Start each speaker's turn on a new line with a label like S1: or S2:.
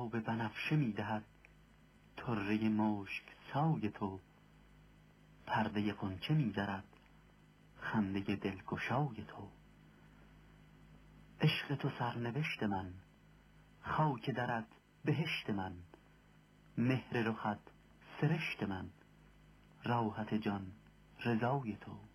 S1: آب بنفشه می‌دهد طره مشک سای تو، پرده غنچه می‌درد خنده دلگشای تو. عشق تو سرنوشت من، خاک درت بهشت من، مهر رخت سرشت من، راحت جان رضای تو.